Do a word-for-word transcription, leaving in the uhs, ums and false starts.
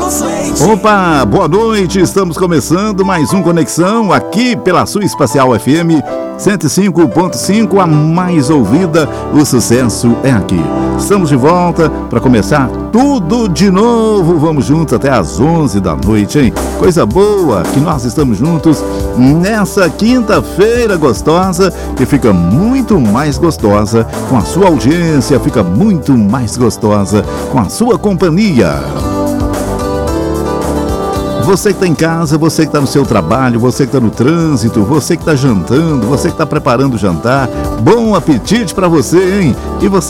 Opa, boa noite, estamos começando mais um Conexão aqui pela sua Espacial F M cento e cinco ponto cinco, a mais ouvida, o sucesso é aqui. Estamos de volta para começar tudo de novo, vamos juntos até às onze da noite, hein? Coisa boa que nós estamos juntos nessa quinta-feira gostosa, que fica muito mais gostosa com a sua audiência, fica muito mais gostosa com a sua companhia. Você que está em casa, você que está no seu trabalho, você que está no trânsito, você que está jantando, você que está preparando o jantar, bom apetite para você, hein? E você